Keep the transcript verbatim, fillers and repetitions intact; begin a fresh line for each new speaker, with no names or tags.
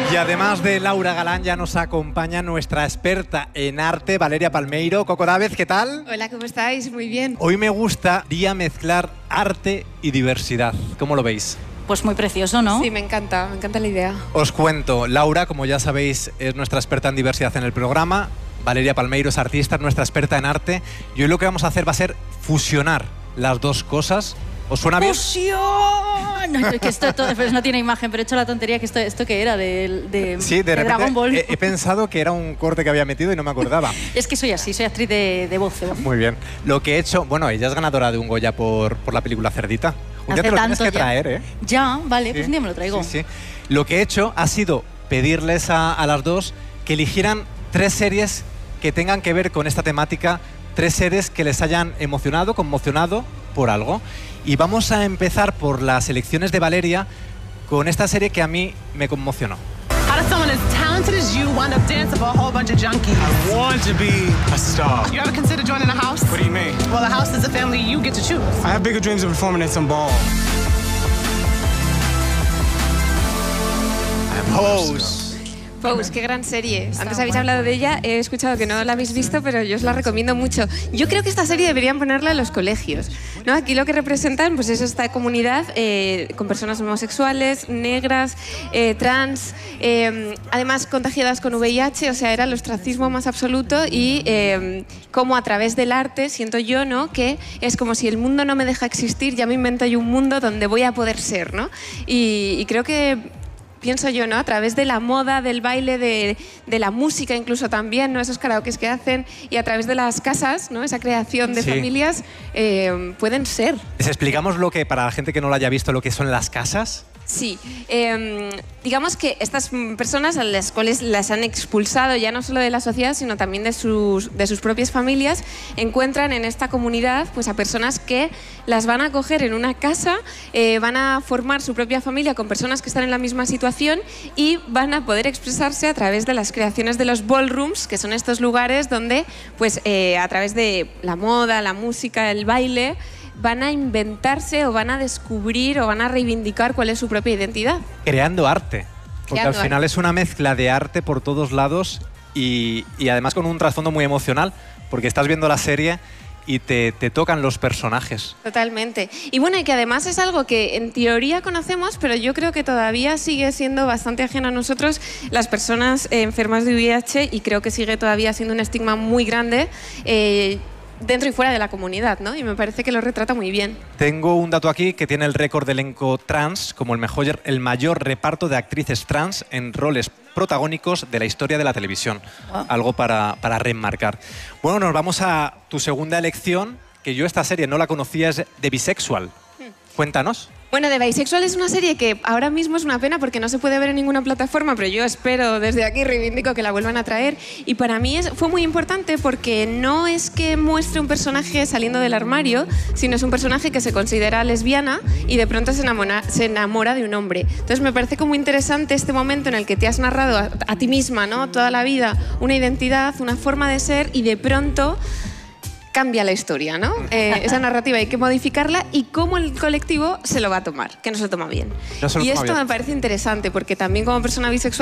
Y además de Laura Galán, ya nos acompaña nuestra experta en arte, Valeria Palmeiro. Coco Dávez, ¿qué tal?
Hola, ¿cómo estáis? Muy bien.
Hoy me gustaría mezclar arte y diversidad. ¿Cómo lo veis?
Pues muy precioso, ¿no?
Sí, me encanta, me encanta la idea.
Os cuento, Laura, como ya sabéis, es nuestra experta en diversidad en el programa. Valeria Palmeiro es artista, es nuestra experta en arte. Y hoy lo que vamos a hacer va a ser fusionar las dos cosas. ¿Os suena bien?
¡Fusión! No, es que esto todo, pues no tiene imagen, pero he hecho la tontería que esto, esto que era de, de,
sí, de,
de
repente
Dragon Ball.
He, he pensado que era un corte que había metido y no me acordaba.
Es que soy así, soy actriz de, de voz. ¿eh?
Muy bien. Lo que he hecho, bueno, ella es ganadora de un Goya por, por la película Cerdita. Un día
Hace
te lo tienes
tanto
que
ya.
traer, ¿eh?
Ya, vale,
Sí.
pues un día me lo traigo.
Sí, sí. Lo que he hecho ha sido pedirles a, a las dos que eligieran tres series que tengan que ver con esta temática, tres series que les hayan emocionado, conmocionado por algo. Y vamos a empezar por las elecciones de Valeria con esta serie que a mí me conmocionó.
How does someone as talented as you wind up dancing for a whole bunch of junkies?
I want to be a star.
You ever consider joining a house?
What do you mean?
Well, a house is a family you get to choose.
I have bigger dreams of performing at some ball.
Pose.
Pose, qué gran serie. Antes habéis hablado de ella, he escuchado que no la habéis visto, pero yo os la recomiendo mucho. Yo creo que esta serie deberían ponerla en los colegios, ¿no? Aquí lo que representan pues, es esta comunidad eh, con personas homosexuales, negras, eh, trans, eh, además contagiadas con V I H, o sea, era el ostracismo más absoluto y eh, cómo a través del arte, siento yo, ¿no? Que es como si el mundo no me deja existir, ya me invento yo un mundo donde voy a poder ser, ¿no? Y, y creo que... pienso yo, ¿no? A través de la moda, del baile, de, de la música incluso también, ¿no? Esos karaokes que hacen y a través de las casas, ¿no? Esa creación de
Sí.
familias eh, pueden ser.
¿Les explicamos lo que, para la gente que no lo haya visto, lo que son las casas?
Sí, eh, digamos que estas personas a las cuales las han expulsado ya no solo de la sociedad, sino también de sus, de sus propias familias, encuentran en esta comunidad pues, a personas que las van a acoger en una casa, eh, van a formar su propia familia con personas que están en la misma situación y van a poder expresarse a través de las creaciones de los ballrooms, que son estos lugares donde pues, eh, a través de la moda, la música, el baile, van a inventarse o van a descubrir o van a reivindicar cuál es su propia identidad.
Creando arte. Porque
Creando
al final
arte.
es una mezcla de arte por todos lados y, y además con un trasfondo muy emocional, porque estás viendo la serie y te, te tocan los personajes.
Totalmente. Y bueno, y que además es algo que en teoría conocemos, pero yo creo que todavía sigue siendo bastante ajeno a nosotros, las personas eh, enfermas de V I H, y creo que sigue todavía siendo un estigma muy grande eh, dentro y fuera de la comunidad, ¿no? Y me parece que lo retrata muy bien.
Tengo un dato aquí que tiene el récord de elenco trans como el mejor, el mayor reparto de actrices trans en roles protagónicos de la historia de la televisión.
Ah.
Algo para, para remarcar. Bueno, nos vamos a tu segunda elección, que yo esta serie no la conocía, es de Bisexual. Cuéntanos.
Bueno, The Bisexual es una serie que ahora mismo es una pena porque no se puede ver en ninguna plataforma, pero yo espero desde aquí, reivindico que la vuelvan a traer. Y para mí es, fue muy importante porque no es que muestre un personaje saliendo del armario, sino es un personaje que se considera lesbiana y de pronto se enamora, se enamora de un hombre. Entonces me parece como interesante este momento en el que te has narrado a, a ti misma, ¿no? Toda la vida, una identidad, una forma de ser y de pronto cambia la historia, ¿no? Eh, esa narrativa hay que modificarla y cómo el colectivo se lo va a tomar, que no se lo toma bien.
No se lo
y
toma
esto
bien.
me parece interesante porque también como persona bisexual